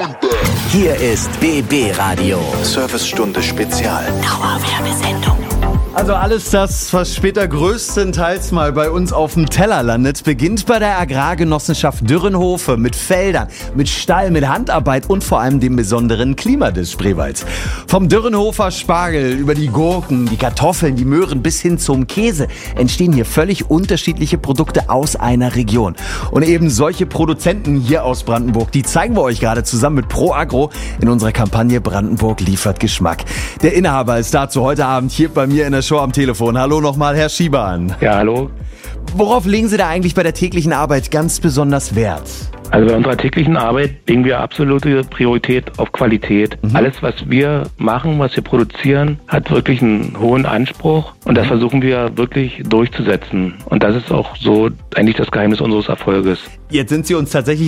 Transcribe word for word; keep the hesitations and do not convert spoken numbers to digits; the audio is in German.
Hier ist B B Radio. Servicestunde Spezial. Dauerwerbesendung. Also alles das, was später größtenteils mal bei uns auf dem Teller landet, beginnt bei der Agrargenossenschaft Dürrenhofe mit Feldern, mit Stall, mit Handarbeit und vor allem dem besonderen Klima des Spreewalds. Vom Dürrenhofer Spargel über die Gurken, die Kartoffeln, die Möhren bis hin zum Käse entstehen hier völlig unterschiedliche Produkte aus einer Region. Und eben solche Produzenten hier aus Brandenburg, die zeigen wir euch gerade zusammen mit ProAgro in unserer Kampagne Brandenburg liefert Geschmack. Der Inhaber ist dazu heute Abend hier bei mir in der Show am Telefon. Hallo nochmal, Herr Schieban. Ja, hallo. Worauf legen Sie da eigentlich bei der täglichen Arbeit ganz besonders Wert? Also bei unserer täglichen Arbeit legen wir absolute Priorität auf Qualität. Mhm. Alles, was wir machen, was wir produzieren, hat wirklich einen hohen Anspruch und das versuchen wir wirklich durchzusetzen. Und das ist auch so eigentlich das Geheimnis unseres Erfolges. Jetzt sind Sie uns tatsächlich